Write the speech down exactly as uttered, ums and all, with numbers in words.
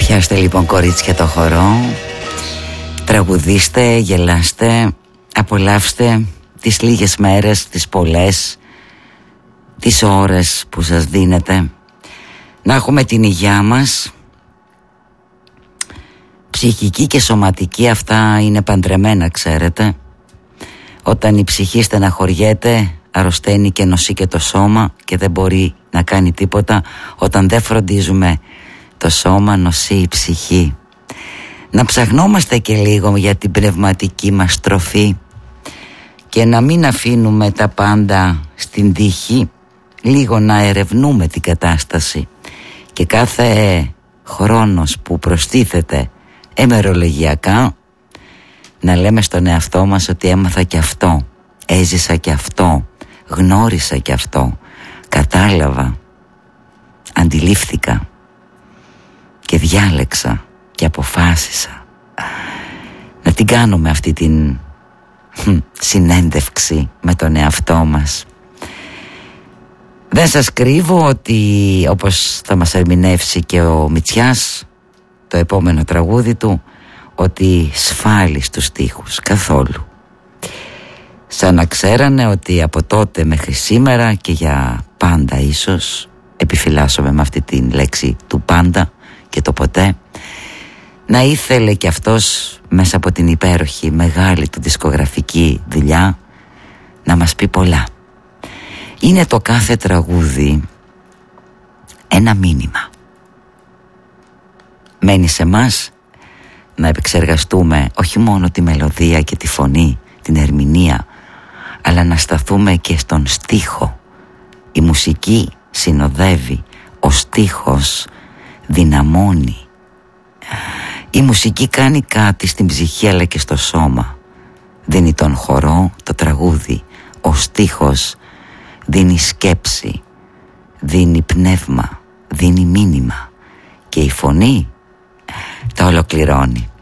Πιάστε λοιπόν κορίτσια το χορό, τραγουδήστε, γελάστε, απολαύστε τις λίγες μέρες, τις πολλές, τις ώρες που σας δίνετε. Να έχουμε την υγειά μας, ψυχική και σωματική, αυτά είναι παντρεμένα, ξέρετε. Όταν η ψυχή στεναχωριέται, αρρωσταίνει και νοσεί και το σώμα και δεν μπορεί να κάνει τίποτα. Όταν δεν φροντίζουμε το σώμα, νοσεί η ψυχή. Να ψαχνόμαστε και λίγο για την πνευματική μας τροφή και να μην αφήνουμε τα πάντα στην τύχη, λίγο να ερευνούμε την κατάσταση και κάθε χρόνος που προστίθεται εμερολογιακά να λέμε στον εαυτό μας ότι έμαθα και αυτό, έζησα και αυτό, γνώρισα και αυτό, κατάλαβα, αντιλήφθηκα και διάλεξα και αποφάσισα. Να την κάνουμε αυτή την συνέντευξη με τον εαυτό μας. Δεν σας κρύβω ότι, όπως θα μας ερμηνεύσει και ο Μητσιάς το επόμενο τραγούδι του, ότι σφάλει στους στίχους καθόλου. Σαν να ξέρανε ότι από τότε μέχρι σήμερα και για πάντα, ίσως επιφυλάσσομαι με αυτή την λέξη του πάντα και το ποτέ, να ήθελε και αυτός μέσα από την υπέροχη μεγάλη του δισκογραφική δουλειά να μας πει πολλά. Είναι το κάθε τραγούδι ένα μήνυμα. Μένει σε μας να επεξεργαστούμε όχι μόνο τη μελωδία και τη φωνή, την ερμηνεία, αλλά να σταθούμε και στον στίχο. Η μουσική συνοδεύει, ο στίχος δυναμώνει. Η μουσική κάνει κάτι στην ψυχή αλλά και στο σώμα. Δίνει τον χορό, το τραγούδι. Ο στίχος δίνει σκέψη, δίνει πνεύμα, δίνει μήνυμα. Και η φωνή τα ολοκληρώνει.